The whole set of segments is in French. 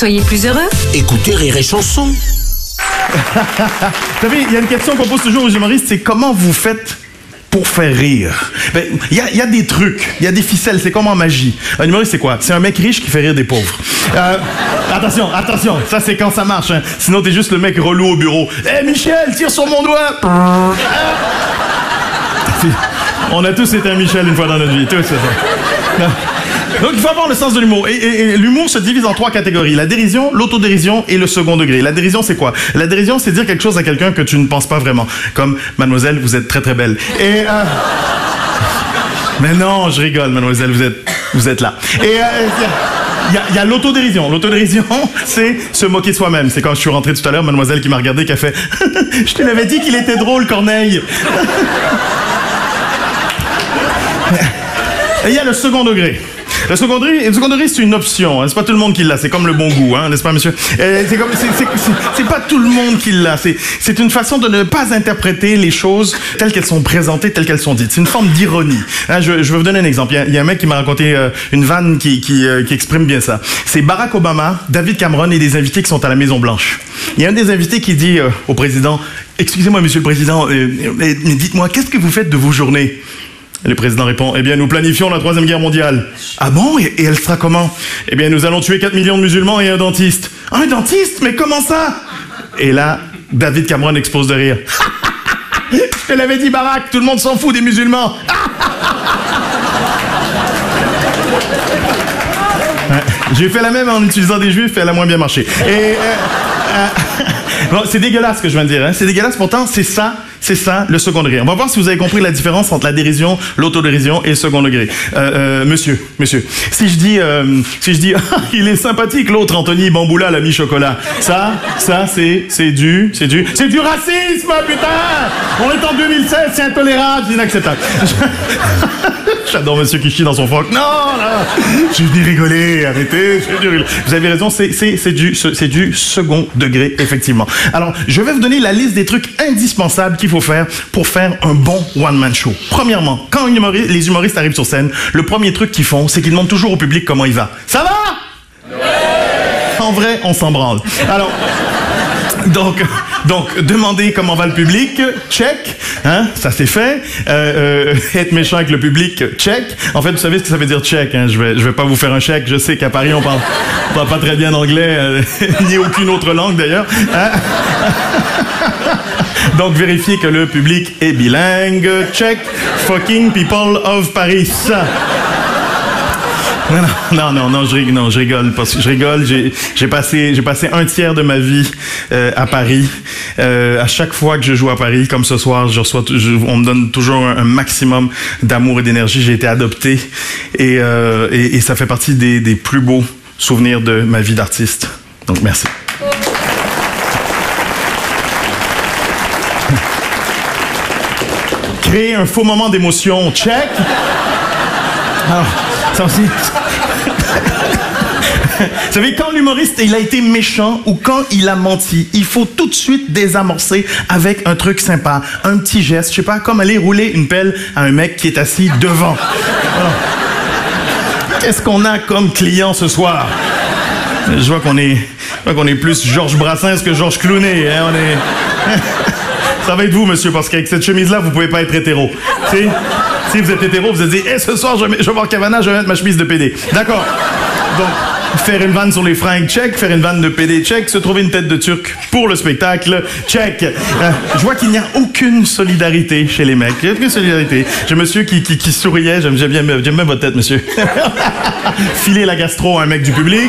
Soyez plus heureux. Écoutez Rire et Chanson. Vous savez, il y a une question qu'on pose toujours aux humoristes, c'est comment vous faites pour faire rire? Ben, il y a des trucs, il y a des ficelles, c'est comme en magie. Un humoriste, c'est quoi? C'est un mec riche qui fait rire des pauvres. Attention, ça c'est quand ça marche, hein. Sinon t'es juste le mec relou au bureau. Hé Michel, tire sur mon doigt! On a tous été un Michel une fois dans notre vie, tous, c'est ça. Donc il faut avoir le sens de l'humour. Et l'humour se divise en 3 catégories. La dérision, l'autodérision et le second degré. La dérision, c'est quoi? La dérision, c'est dire quelque chose à quelqu'un que tu ne penses pas vraiment. Comme, mademoiselle, vous êtes très très belle. Mais non, je rigole, mademoiselle, vous êtes là. Et il y a l'autodérision. L'autodérision, c'est se moquer de soi-même. C'est quand je suis rentré tout à l'heure, mademoiselle qui m'a regardé, qui a fait « Je te l'avais dit qu'il était drôle, Corneille !» Et il y a le second degré. Le second degré, c'est une option. Hein. C'est pas tout le monde qui l'a. C'est comme le bon goût, hein, n'est-ce pas, monsieur? C'est pas tout le monde qui l'a. C'est une façon de ne pas interpréter les choses telles qu'elles sont présentées, telles qu'elles sont dites. C'est une forme d'ironie. Hein, je vais vous donner un exemple. Il y a un mec qui m'a raconté une vanne qui exprime bien ça. C'est Barack Obama, David Cameron et des invités qui sont à la Maison Blanche. Il y a un des invités qui dit au président, « Excusez-moi, monsieur le président, mais dites-moi, qu'est-ce que vous faites de vos journées ?» Et le président répond, eh bien, nous planifions la 3e guerre mondiale. Ah bon? Et elle sera comment? Eh bien, nous allons tuer 4 millions de musulmans et un dentiste. Un dentiste? Mais comment ça? Et là, David Cameron explose de rire. Je te l'avais dit, Barack, tout le monde s'en fout des musulmans. J'ai fait la même en utilisant des juifs et elle a moins bien marché. Bon, c'est dégueulasse ce que je viens de dire, hein. C'est dégueulasse, pourtant, c'est ça le second degré. On va voir si vous avez compris la différence entre la dérision, l'autodérision et le second degré. Monsieur, si je dis, ah, il est sympathique l'autre, Anthony Bamboula, l'ami chocolat. Ça, c'est du racisme, putain! On est en 2016, c'est intolérable, c'est inacceptable. J'adore monsieur qui chie dans son froc. Non, je suis venu rigoler, arrêtez, je suis venu rigoler. Vous avez raison, c'est du second degré, effectivement. Alors, je vais vous donner la liste des trucs indispensables qu'il faut faire pour faire un bon one-man show. Premièrement, quand les humoristes arrivent sur scène, le premier truc qu'ils font, c'est qu'ils demandent toujours au public comment il va. Ça va? Ouais! En vrai, on s'en branle. Alors... Donc, demander comment va le public, check, hein, ça c'est fait. Être méchant avec le public, check. En fait, vous savez ce que ça veut dire check, hein. Je vais pas vous faire un chèque. Je sais qu'à Paris, on parle pas très bien anglais, ni aucune autre langue d'ailleurs. Hein? Donc, vérifiez que le public est bilingue, check. Fucking people of Paris. Non, je rigole parce que je rigole. J'ai passé un tiers de ma vie à Paris. À chaque fois que je joue à Paris, comme ce soir, on me donne toujours un maximum d'amour et d'énergie. J'ai été adopté et ça fait partie des plus beaux souvenirs de ma vie d'artiste. Donc merci. Créer un faux moment d'émotion, check. Alors, ça aussi. Vous savez, quand l'humoriste il a été méchant ou quand il a menti, il faut tout de suite désamorcer avec un truc sympa, un petit geste, je sais pas, comme aller rouler une pelle à un mec qui est assis devant. Qu'est-ce qu'on a comme client ce soir? Je vois qu'on est plus Georges Brassens que Georges Clooney. Hein, on est... Ça va être vous, monsieur, parce qu'avec cette chemise-là, vous pouvez pas être hétéro. Si vous êtes hétéro, vous vous dites, ce soir, je vais voir Cavana, je vais mettre ma chemise de PD. D'accord. Donc, faire une vanne sur les fringues, check. Faire une vanne de PD, check. Se trouver une tête de turc pour le spectacle, check. Je vois qu'il n'y a aucune solidarité chez les mecs. Il n'y a aucune solidarité. J'ai monsieur qui souriait. J'aime bien votre tête, monsieur. Filer la gastro à un mec du public.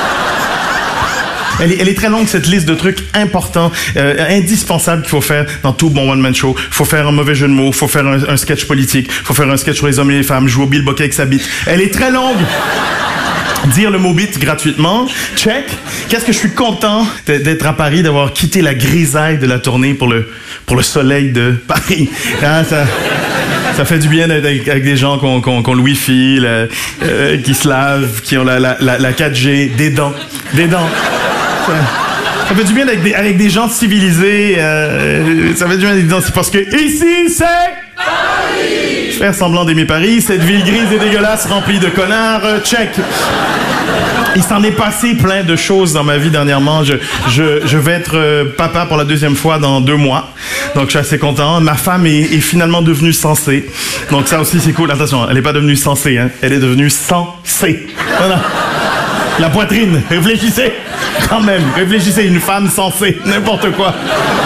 Elle est très longue, cette liste de trucs importants, indispensables qu'il faut faire dans tout bon one-man show. Faut faire un mauvais jeu de mots, faut faire un sketch politique, faut faire un sketch sur les hommes et les femmes, jouer au Bill Bokeh avec sa bite. Elle est très longue. Dire le mot bite gratuitement, check. Qu'est-ce que je suis content d'être à Paris, d'avoir quitté la grisaille de la tournée pour le soleil de Paris. Hein, ça fait du bien d'être avec des gens qui ont le Wi-Fi, qui se lavent, qui ont la 4G, des dents. Ça fait du bien avec des gens civilisés. Ça fait du bien avec des gens... Parce que ici, c'est... Paris! Faire semblant d'aimer Paris, cette ville grise et dégueulasse remplie de connards, check. Il s'en est passé plein de choses dans ma vie dernièrement. Je vais être papa pour la 2e fois dans 2 mois. Donc, je suis assez content. Ma femme est finalement devenue sensée. Donc, ça aussi, c'est cool. Attention, elle n'est pas devenue sensée, hein. Elle est devenue sensée. Voilà. La poitrine. Réfléchissez. Quand même. Réfléchissez. Une femme sensée. N'importe quoi.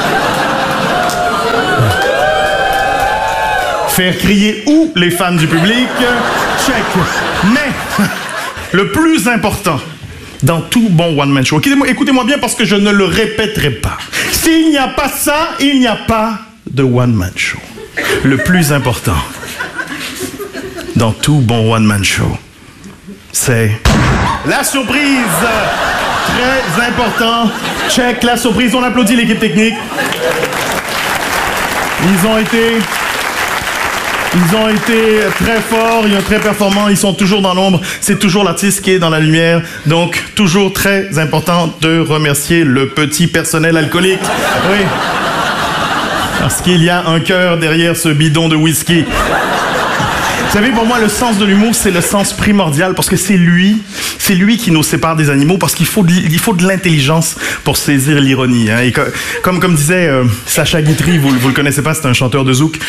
Faire crier où les fans du public? Check. Mais... le plus important dans tout bon one-man show, écoutez-moi bien parce que je ne le répéterai pas. S'il n'y a pas ça, il n'y a pas de one-man show. Le plus important dans tout bon one-man show, c'est la surprise. Très important. Check la surprise. On applaudit l'équipe technique. Ils ont été très forts, ils sont très performants, ils sont toujours dans l'ombre. C'est toujours l'artiste qui est dans la lumière. Donc, toujours très important de remercier le petit personnel alcoolique. Oui. Parce qu'il y a un cœur derrière ce bidon de whisky. Vous savez, pour moi, le sens de l'humour, c'est le sens primordial parce que c'est lui qui nous sépare des animaux parce qu'il faut de l'intelligence pour saisir l'ironie. Hein. Et comme disait Sacha Guitry, vous le connaissez pas, c'est un chanteur de zouk.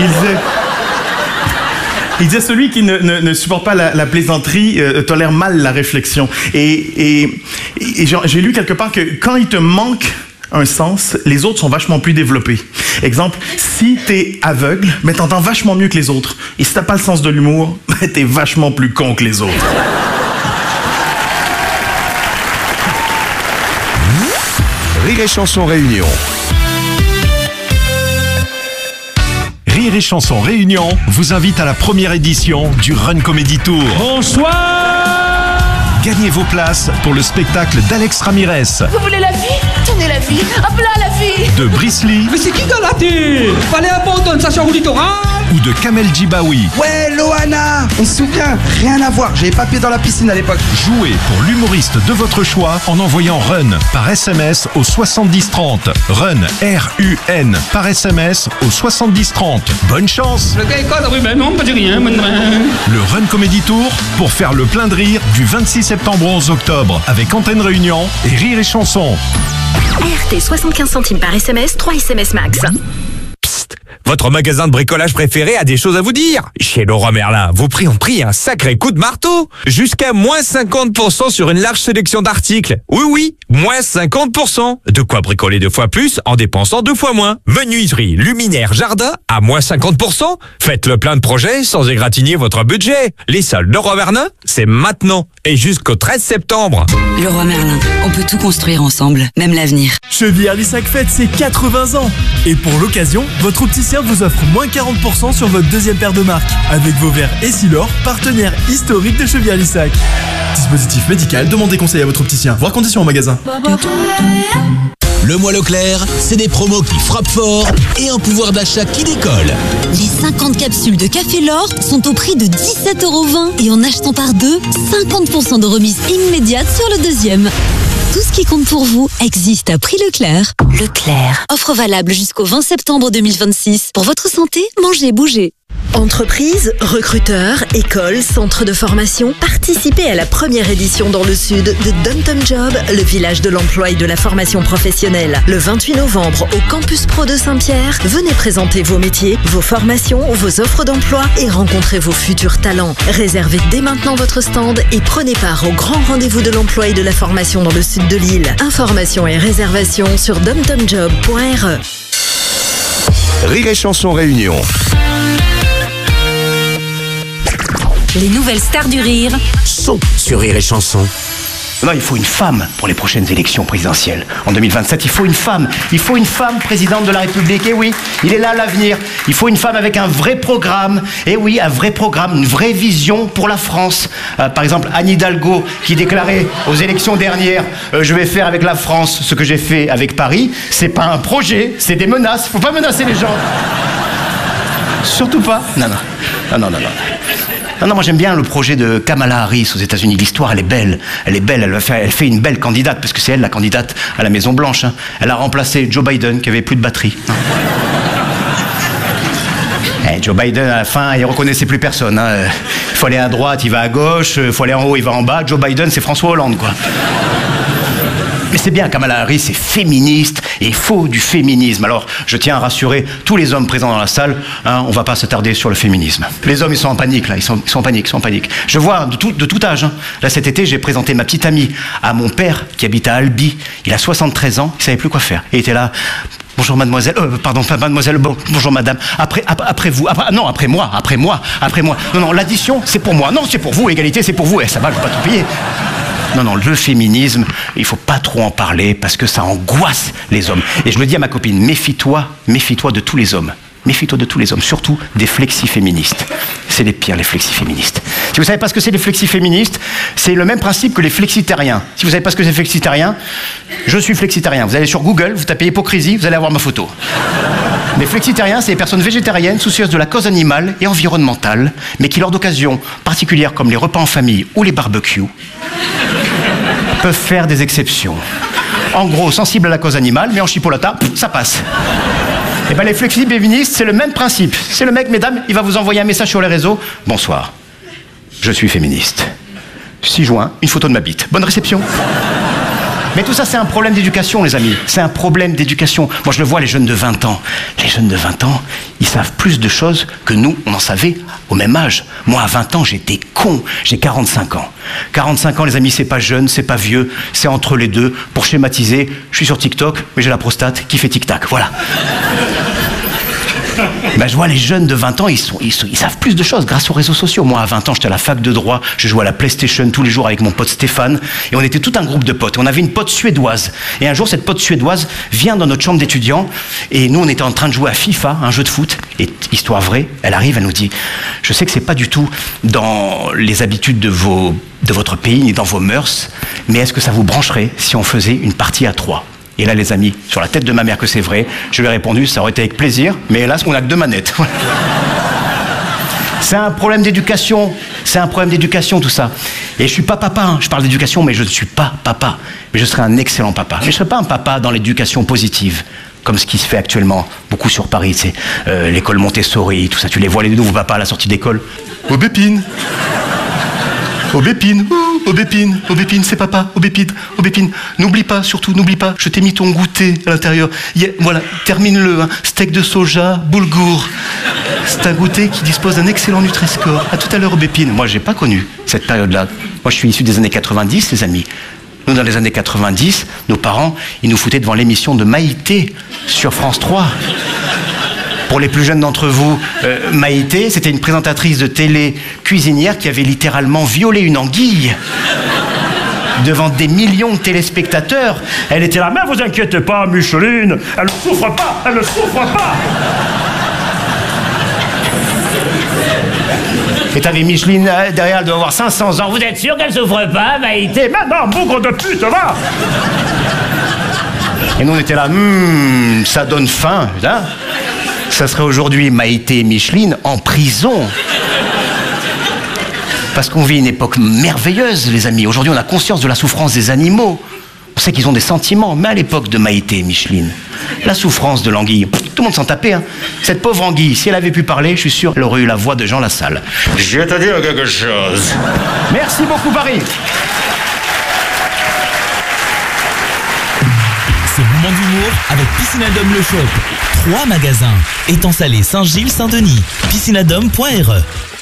Il disait celui qui ne supporte pas la plaisanterie tolère mal la réflexion. Et j'ai lu quelque part que quand il te manque un sens, les autres sont vachement plus développés. Exemple, si t'es aveugle, mais t'entends vachement mieux que les autres. Et si t'as pas le sens de l'humour, t'es vachement plus con que les autres. Rire et Chanson Réunion. Rire et Chanson Réunion vous invite à la première édition du Run Comedy Tour. Bonsoir. Gagnez vos places pour le spectacle d'Alex Ramirez. Vous voulez la vie? Tenez la vie. Hop là, la vie. De Bruce Lee. Mais c'est qui dans la tête? Fallait abandonner sa chambre du littoral. Ou de Kamel Djibaoui. Ouais, Loana, on se souvient, rien à voir, j'avais pas pied dans la piscine à l'époque. Jouez pour l'humoriste de votre choix en envoyant RUN par SMS au 7030. RUN, R-U-N, par SMS au 7030. Bonne chance. Le gars est quoi? Oui, ben non, pas dit rien. Le Run Comedy Tour pour faire le plein de rire du 26 septembre au 11 octobre avec Antenne Réunion et Rire et Chanson. RT 75 centimes par SMS, 3 SMS max. Psst, votre magasin de bricolage préféré a des choses à vous dire. Chez Leroy Merlin, vos prix ont pris un sacré coup de marteau. Jusqu'à moins 50% sur une large sélection d'articles. Oui, moins 50%. De quoi bricoler 2 fois plus en dépensant 2 fois moins. Menuiserie, luminaire, jardin à moins 50%. Faites le plein de projets sans égratigner votre budget. Les soldes Leroy Merlin, c'est maintenant et jusqu'au 13 septembre. Leroy Merlin, on peut tout construire ensemble, même l'avenir. Chevillière-Lissac fête ses 80 ans. Et pour l'occasion, votre opticien vous offre moins 40% sur votre 2e paire de marques. Avec vos verres Essilor, partenaire historique de Chevillière-Lissac. Dispositif médical, demandez conseil à votre opticien. Voir conditions au magasin. Le mois Leclerc, c'est des promos qui frappent fort et un pouvoir d'achat qui décolle. Les 50 capsules de Café L'Or sont au prix de 17,20 € et en achetant par 2, 50% de remise immédiate sur le 2e. Tout ce qui compte pour vous existe à prix Leclerc. Leclerc. Offre valable jusqu'au 20 septembre 2026. Pour votre santé, mangez, bougez. Entreprises, recruteurs, écoles, centres de formation, participez à la première édition dans le sud de Dom Tom Job, le village de l'emploi et de la formation professionnelle. Le 28 novembre au Campus Pro de Saint-Pierre, venez présenter vos métiers, vos formations, vos offres d'emploi et rencontrer vos futurs talents. Réservez dès maintenant votre stand et prenez part au grand rendez-vous de l'emploi et de la formation dans le sud de l'île. Informations et réservations sur domtomjob.re. Rire et Chanson Réunion. Les nouvelles stars du rire Sont sur Rire et Chanson. Non, il faut une femme pour les prochaines élections présidentielles. En 2027, il faut une femme. Il faut une femme présidente de la République. Et oui, il est là l'avenir. Il faut une femme avec un vrai programme. Et oui, un vrai programme, une vraie vision pour la France. Par exemple, Anne Hidalgo qui déclarait aux élections dernières je vais faire avec la France ce que j'ai fait avec Paris. C'est pas un projet, c'est des menaces. Faut pas menacer les gens. Surtout pas. Non. Non, moi j'aime bien le projet de Kamala Harris aux États-Unis. L'histoire, elle est belle. Elle fait une belle candidate, parce que c'est elle la candidate à la Maison-Blanche. Hein. Elle a remplacé Joe Biden, qui avait plus de batterie. Joe Biden, à la fin, il reconnaissait plus personne. Hein. Il faut aller à droite, il va à gauche. Il faut aller en haut, il va en bas. Joe Biden, c'est François Hollande, quoi. Mais c'est bien, Kamala Harris est féministe et il faut du féminisme. Alors, je tiens à rassurer tous les hommes présents dans la salle, hein, on va pas s'attarder sur le féminisme. Les hommes, ils sont en panique, là, ils sont en panique. Je vois de tout âge. Hein. Là, cet été, j'ai présenté ma petite amie à mon père qui habite à Albi. Il a 73 ans, il savait plus quoi faire. Il était là... Bonjour mademoiselle, pardon, pas mademoiselle, bonjour madame, après vous, après moi. Non, l'addition, c'est pour moi. Non, c'est pour vous, égalité, c'est pour vous. Ça va, je vais pas tout payer. Non, le féminisme, il faut pas trop en parler parce que ça angoisse les hommes. Et je le dis à ma copine, méfie-toi de tous les hommes. Méfie-toi de tous les hommes, surtout des flexi-féministes. C'est les pires, les flexi-féministes. Si vous savez pas ce que c'est les flexi-féministes, c'est le même principe que les flexitariens. Si vous savez pas ce que c'est les flexitariens, je suis flexitarien. Vous allez sur Google, vous tapez hypocrisie, vous allez avoir ma photo. Les flexitariens, c'est les personnes végétariennes soucieuses de la cause animale et environnementale, mais qui, lors d'occasions particulières comme les repas en famille ou les barbecues, peuvent faire des exceptions. En gros, sensibles à la cause animale, mais en chipolata, ça passe. Et bien les flexi-féministes, c'est le même principe. C'est le mec, mesdames, il va vous envoyer un message sur les réseaux. Bonsoir, je suis féministe. 6 juin, une photo de ma bite. Bonne réception. Mais tout ça, c'est un problème d'éducation, les amis. C'est un problème d'éducation. Moi, je le vois, les jeunes de 20 ans. Les jeunes de 20 ans, ils savent plus de choses que nous, on en savait au même âge. Moi, à 20 ans, j'étais con. J'ai 45 ans. 45 ans, les amis, c'est pas jeune, c'est pas vieux. C'est entre les deux. Pour schématiser, je suis sur TikTok, mais j'ai la prostate qui fait tic-tac. Voilà. Ben, je vois les jeunes de 20 ans, ils savent plus de choses grâce aux réseaux sociaux. Moi, à 20 ans, j'étais à la fac de droit, je jouais à la PlayStation tous les jours avec mon pote Stéphane, et on était tout un groupe de potes. On avait une pote suédoise. Et un jour, cette pote suédoise vient dans notre chambre d'étudiants, et nous, on était en train de jouer à FIFA, un jeu de foot, et histoire vraie, elle arrive, elle nous dit « Je sais que c'est pas du tout dans les habitudes de votre pays, ni dans vos mœurs, mais est-ce que ça vous brancherait si on faisait une partie à 3 ?» Et là, les amis, sur la tête de ma mère que c'est vrai, je lui ai répondu, ça aurait été avec plaisir, mais hélas, on n'a que 2 manettes. C'est un problème d'éducation. C'est un problème d'éducation, tout ça. Et je suis pas papa, hein. Je parle d'éducation, mais je ne suis pas papa. Mais je serai un excellent papa. Mais je ne serai pas un papa dans l'éducation positive, comme ce qui se fait actuellement, beaucoup sur Paris, tu sais, l'école Montessori, tout ça. Tu les vois, les nouveaux papas à la sortie d'école. Aubépine, Aubépine, c'est papa, Aubépine. N'oublie pas, surtout, n'oublie pas, je t'ai mis ton goûter à l'intérieur. Voilà, termine-le, hein. Steak de soja, boulgour. C'est un goûter qui dispose d'un excellent Nutri-Score. À tout à l'heure, Aubépine. Moi, j'ai pas connu cette période-là. Moi, je suis issu des années 90, les amis. Nous, dans les années 90, nos parents, ils nous foutaient devant l'émission de Maïté sur France 3. Pour les plus jeunes d'entre vous, Maïté, c'était une présentatrice de télé cuisinière qui avait littéralement violé une anguille devant des millions de téléspectateurs. Elle était là, mais vous inquiétez pas, Micheline, elle ne souffre pas. Et t'avais Micheline derrière, elle doit avoir 500 ans. Vous êtes sûr qu'elle souffre pas, Maïté? Mais non, bougre de pute, va. Et nous, on était là, ça donne faim, hein. Ça serait aujourd'hui Maïté et Micheline en prison. Parce qu'on vit une époque merveilleuse, les amis. Aujourd'hui, on a conscience de la souffrance des animaux. On sait qu'ils ont des sentiments. Mais à l'époque de Maïté et Micheline, la souffrance de l'anguille, tout le monde s'en tapait. Hein. Cette pauvre anguille, si elle avait pu parler, je suis sûr qu'elle aurait eu la voix de Jean Lassalle. Je vais te dire quelque chose. Merci beaucoup, Paris. Ce moment d'humour avec Piscinadome Le Shop. 3 magasins. Étang Salé, Saint-Gilles, Saint-Denis. Piscinadome.re